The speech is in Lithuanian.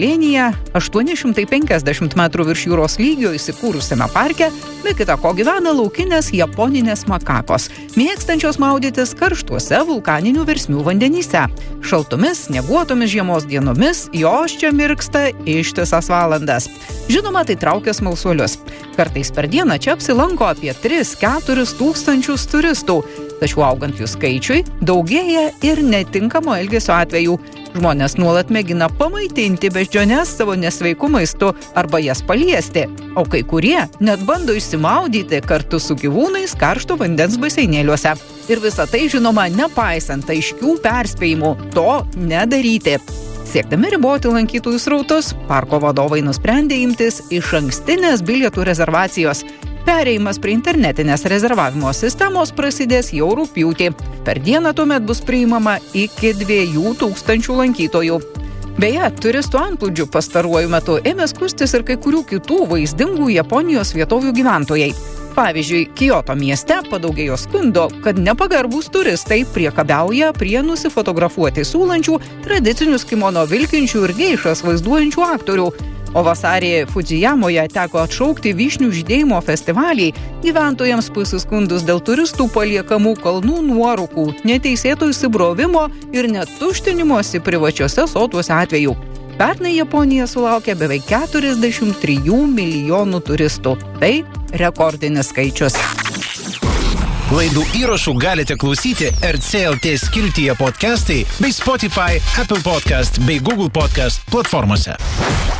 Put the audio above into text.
slėnyje, 850 metrų virš jūros lygio įsikūrusiame parke, be kita ko gyvena laukinės japoninės makakos, mėgstančios maudytis karštuose vulkaninių versmių vandenyse. Šaltomis, snieguotomis žiemos dienomis jos čia mirksta ištisas valandas. Žinoma, tai traukia smalsuolius. Kartais per dieną čia apsilanko apie 3-4 tūkstančius turistų. Tačiau augant jų skaičiui, daugėja ir netinkamo elgesio atvejų. Žmonės nuolat mėgina pamaitinti beždžiones savo nesveiku maistu arba jas paliesti, o kai kurie net bando išsimaudyti kartu su gyvūnais karšto vandens baseinėliuose. Ir visa tai, žinoma, nepaisant aiškių perspėjimų to nedaryti. Siekdami riboti lankytojų srautus, parko vadovai nusprendė imtis išankstinės bilietų rezervacijos. Perėjimas prie internetinės rezervavimo sistemos prasidės jau rugpjūtį. Per dieną tuomet bus priimama iki 2000 lankytojų. Beje, turistų antplūdžių pastaruoju metu ėmė skųstis ir kai kurių kitų vaizdingų Japonijos vietovių gyventojai. Pavyzdžiui, Kioto mieste padaugėjo skundo, kad nepagarbūs turistai priekabiauja prie nusifotografuoti siūlančių, tradicinius kimono vilkinčių ir geišas vaizduojančių aktorių. O vasarį Fudžijamoje teko atšaukti vyšnių žydėjimo festivalį gyventojams pasiskundus dėl turistų paliekamų kalnų nuorūkų, neteisėto įsibrovimo ir net tuštinimosi privačiuose sotuose atvejų. Pernai Japonija sulaukė beveik 43 milijonų turistų. Tai rekordinis skaičius. Laidų įrašų galite klausyti RCLT skiltyje podcastai bei Spotify, Apple Podcast bei Google Podcast platformose.